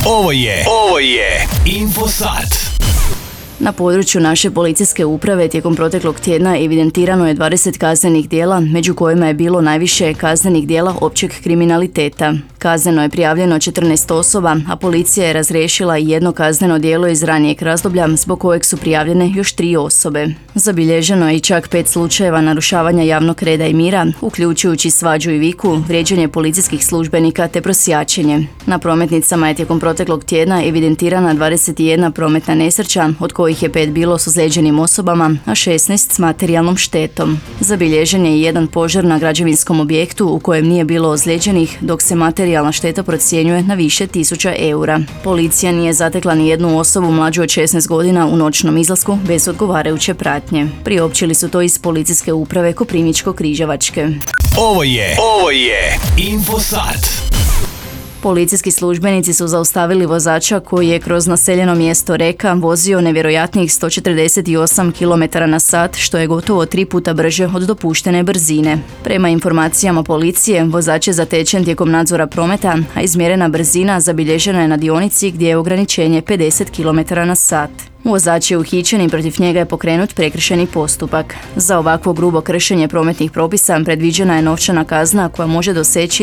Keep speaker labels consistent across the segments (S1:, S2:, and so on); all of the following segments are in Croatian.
S1: Ovo je Infosat.
S2: Na području naše policijske uprave tijekom proteklog tjedna evidentirano je 20 kaznenih djela, među kojima je bilo najviše kaznenih djela općeg kriminaliteta. Kazneno je prijavljeno 14 osoba, a policija je razriješila i jedno kazneno djelo iz ranijeg razdoblja zbog kojeg su prijavljene još 3 osobe. Zabilježeno je i čak 5 slučajeva narušavanja javnog reda i mira, uključujući svađu i viku, vrijeđanje policijskih službenika te prosjačenje. Na prometnicama je tijekom proteklog tjedna evidentirana 21 prometna nesreća, od kojih je 5 bilo s ozlijeđenim osobama, a 16 s materijalnom štetom. Zabilježen je i jedan požar na građevinskom objektu u kojem nije bilo ozlijeđenih, dok se materijalna šteta procjenjuje na više tisuća eura. Policija nije zatekla ni jednu osobu mlađu od 16 godina u noćnom izlasku bez odgovarajuće pratnje. Priopćili su to iz policijske uprave Koprivničko-križevačke.
S1: Ovo je Infosat.
S2: Policijski službenici su zaustavili vozača koji je kroz naseljeno mjesto Reka vozio nevjerojatnih 148 km/h, što je gotovo 3 puta brže od dopuštene brzine. Prema informacijama policije, vozač je zatečen tijekom nadzora prometa, a izmjerena brzina zabilježena je na dionici gdje je ograničenje 50 km/h. Vozač je uhićen i protiv njega je pokrenut prekršajni postupak. Za ovakvo grubo kršenje prometnih propisa predviđena je novčana kazna koja može doseći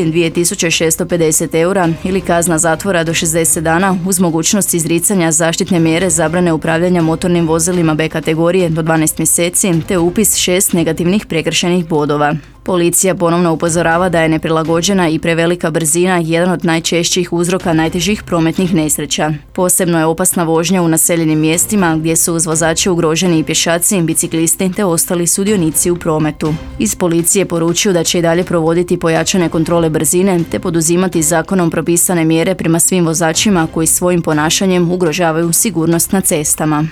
S2: 2650 eura ili kazna zatvora do 60 dana uz mogućnost izricanja zaštitne mjere zabrane upravljanja motornim vozilima B kategorije do 12 mjeseci te upis 6 negativnih prekršajnih bodova. Policija ponovno upozorava da je neprilagođena i prevelika brzina jedan od najčešćih uzroka najtežih prometnih nesreća. Posebno je opasna vožnja u naseljenim mjestima gdje su uz vozače ugroženi i pješaci, biciklisti te ostali sudionici u prometu. Iz policije poručuju da će i dalje provoditi pojačane kontrole brzine te poduzimati zakonom propisane mjere prema svim vozačima koji svojim ponašanjem ugrožavaju sigurnost na cestama.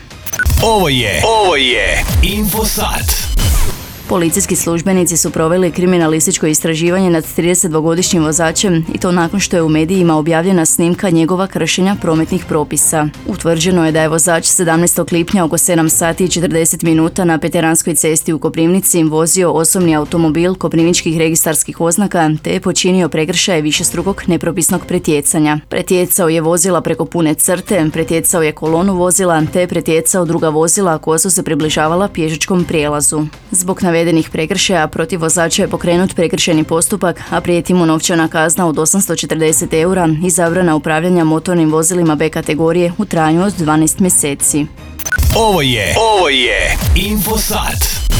S1: Ovo je Infosat.
S2: Policijski službenici su proveli kriminalističko istraživanje nad 32-godišnjim vozačem i to nakon što je u medijima objavljena snimka njegova kršenja prometnih propisa. Utvrđeno je da je vozač 17. lipnja oko 7 sati i 40 minuta na Peteranskoj cesti u Koprivnici vozio osobni automobil koprivničkih registarskih oznaka te je počinio prekršaje višestrukog nepropisnog pretjecanja. Pretjecao je vozila preko pune crte, pretjecao je kolonu vozila te je pretjecao druga vozila koja su se približavala pješačkom prijelazu. Zbog navedenih prekršaja protiv vozača je pokrenut prekršajni postupak, a prijeti mu novčana kazna od 840 eura i zabrana upravljanja motornim vozilima B kategorije u trajanju od 12 mjeseci.
S1: Ovo je Infosat.